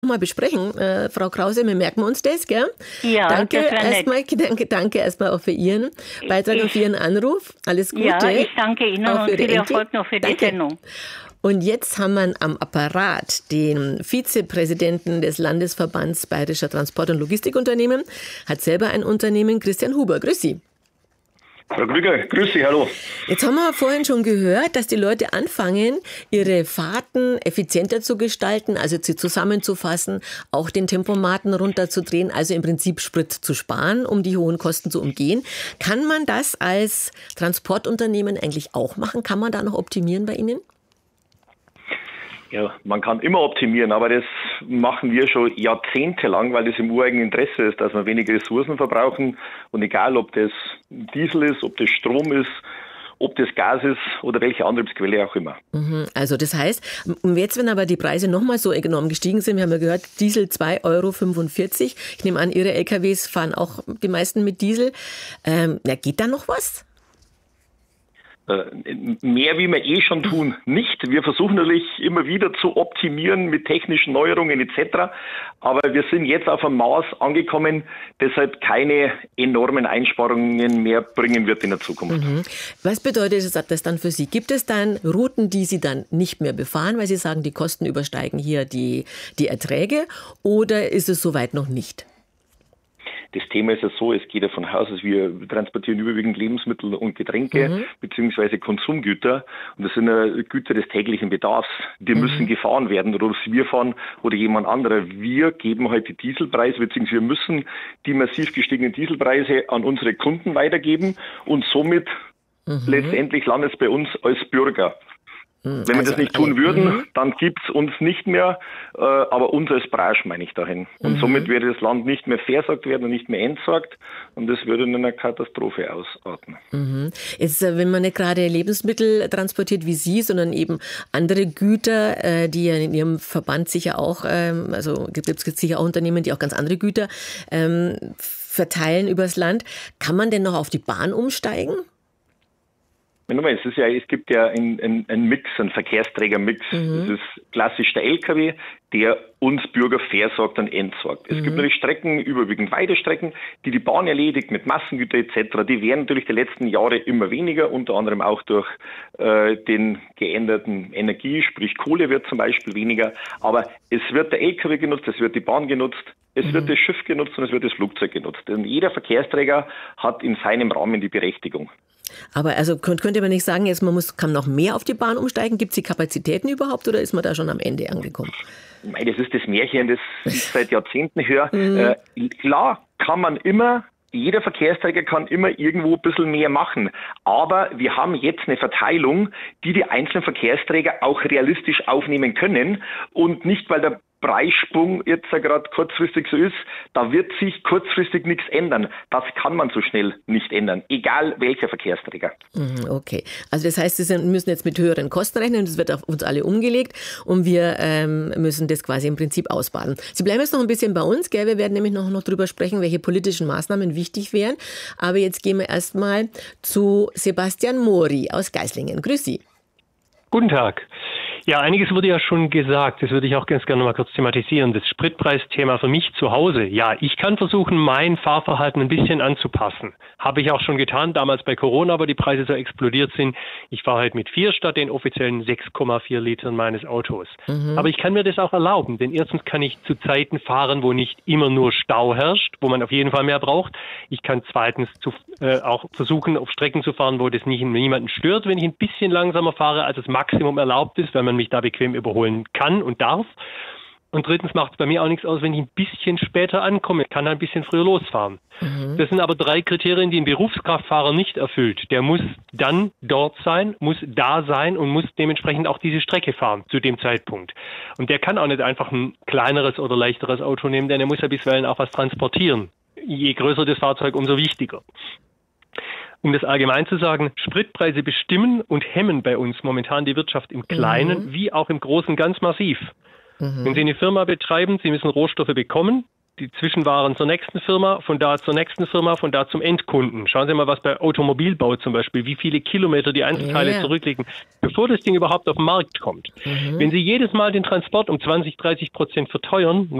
mal besprechen, Frau Krause, wir merken uns das, gell? Ja, danke das wäre erstmal, danke erstmal auch für Ihren Beitrag und für Ihren Anruf. Alles Gute. Ja, ich danke Ihnen auch und viel Erfolg noch für die Sendung. Und jetzt haben wir am Apparat den Vizepräsidenten des Landesverbands Bayerischer Transport- und Logistikunternehmen, hat selber ein Unternehmen, Christian Huber. Grüß Sie. Frau Krüger, grüß Sie, hallo. Jetzt haben wir vorhin schon gehört, dass die Leute anfangen, ihre Fahrten effizienter zu gestalten, also sie zusammenzufassen, auch den Tempomaten runterzudrehen, also im Prinzip Sprit zu sparen, um die hohen Kosten zu umgehen. Kann man das als Transportunternehmen eigentlich auch machen? Kann man da noch optimieren bei Ihnen? Ja, man kann immer optimieren, aber das machen wir schon jahrzehntelang, weil das im ureigenen Interesse ist, dass wir weniger Ressourcen verbrauchen. Und egal, ob das Diesel ist, ob das Strom ist, ob das Gas ist oder welche Antriebsquelle auch immer. Also das heißt, jetzt, wenn aber die Preise nochmal so enorm gestiegen sind, wir haben ja gehört, Diesel 2,45 €. Ich nehme an, Ihre LKWs fahren auch die meisten mit Diesel. Geht da noch was? Mehr wie wir schon tun, nicht. Wir versuchen natürlich immer wieder zu optimieren mit technischen Neuerungen etc. Aber wir sind jetzt auf einem Maß angekommen, deshalb keine enormen Einsparungen mehr bringen wird in der Zukunft. Was bedeutet das dann für Sie? Gibt es dann Routen, die Sie dann nicht mehr befahren, weil Sie sagen, die Kosten übersteigen hier die Erträge? Oder ist es soweit noch nicht? Das Thema ist ja so, es geht davon aus, dass wir transportieren überwiegend Lebensmittel und Getränke beziehungsweise Konsumgüter. Und das sind ja Güter des täglichen Bedarfs. Die müssen gefahren werden, oder ob wir fahren oder jemand anderer. Wir geben heute Dieselpreise, beziehungsweise wir müssen die massiv gestiegenen Dieselpreise an unsere Kunden weitergeben. Und somit letztendlich landet es bei uns als Bürger. Wenn wir das nicht tun würden, dann gibt's uns nicht mehr, aber uns als Branche meine ich dahin. Und somit würde das Land nicht mehr versorgt werden und nicht mehr entsorgt und das würde in einer Katastrophe ausarten. Jetzt, wenn man nicht gerade Lebensmittel transportiert wie Sie, sondern eben andere Güter, die ja in Ihrem Verband sicher auch, also gibt es sicher auch Unternehmen, die auch ganz andere Güter verteilen übers Land. Kann man denn noch auf die Bahn umsteigen? Es gibt ja einen Mix, einen Verkehrsträger-Mix. Das ist klassisch der LKW, der uns Bürger versorgt und entsorgt. Es gibt natürlich Strecken, überwiegend weite Strecken, die Bahn erledigt mit Massengüter etc. Die werden natürlich die letzten Jahre immer weniger, unter anderem auch durch den geänderten Energie, sprich Kohle wird zum Beispiel weniger. Aber es wird der LKW genutzt, es wird die Bahn genutzt, es wird das Schiff genutzt und es wird das Flugzeug genutzt. Und jeder Verkehrsträger hat in seinem Rahmen die Berechtigung. Aber also könnte man nicht sagen, jetzt kann noch mehr auf die Bahn umsteigen? Gibt es die Kapazitäten überhaupt oder ist man da schon am Ende angekommen? Das ist das Märchen, das ich seit Jahrzehnten höre. Klar kann man immer, jeder Verkehrsträger kann immer irgendwo ein bisschen mehr machen. Aber wir haben jetzt eine Verteilung, die einzelnen Verkehrsträger auch realistisch aufnehmen können und nicht, weil der Preissprung jetzt gerade kurzfristig so ist, da wird sich kurzfristig nichts ändern. Das kann man so schnell nicht ändern, egal welcher Verkehrsträger. Okay, also das heißt, Sie müssen jetzt mit höheren Kosten rechnen, das wird auf uns alle umgelegt und wir müssen das quasi im Prinzip ausbaden. Sie bleiben jetzt noch ein bisschen bei uns, gell? Wir werden nämlich noch drüber sprechen, welche politischen Maßnahmen wichtig wären. Aber jetzt gehen wir erstmal zu Sebastian Mori aus Geislingen. Grüß Sie. Guten Tag. Ja, einiges wurde ja schon gesagt. Das würde ich auch ganz gerne mal kurz thematisieren. Das Spritpreisthema für mich zu Hause. Ja, ich kann versuchen, mein Fahrverhalten ein bisschen anzupassen. Habe ich auch schon getan, damals bei Corona, aber die Preise so explodiert sind. Ich fahre halt mit 4 statt den offiziellen 6,4 Litern meines Autos. Aber ich kann mir das auch erlauben, denn erstens kann ich zu Zeiten fahren, wo nicht immer nur Stau herrscht, wo man auf jeden Fall mehr braucht. Ich kann zweitens auch versuchen, auf Strecken zu fahren, wo das niemanden stört, wenn ich ein bisschen langsamer fahre, als das Maximum erlaubt ist, weil man mich da bequem überholen kann und darf. Und drittens macht es bei mir auch nichts aus, wenn ich ein bisschen später ankomme. Ich kann ein bisschen früher losfahren. Das sind aber 3 Kriterien, die ein Berufskraftfahrer nicht erfüllt. Der muss dann dort sein, muss da sein und muss dementsprechend auch diese Strecke fahren zu dem Zeitpunkt. Und der kann auch nicht einfach ein kleineres oder leichteres Auto nehmen, denn er muss ja bisweilen auch was transportieren. Je größer das Fahrzeug, umso wichtiger. Um das allgemein zu sagen, Spritpreise bestimmen und hemmen bei uns momentan die Wirtschaft im Kleinen wie auch im Großen ganz massiv. Wenn Sie eine Firma betreiben, Sie müssen Rohstoffe bekommen, die Zwischenwaren zur nächsten Firma, von da zur nächsten Firma, von da zum Endkunden. Schauen Sie mal, was bei Automobilbau zum Beispiel, wie viele Kilometer die Einzelteile zurückliegen, bevor das Ding überhaupt auf den Markt kommt. Wenn Sie jedes Mal den Transport um 20-30% verteuern,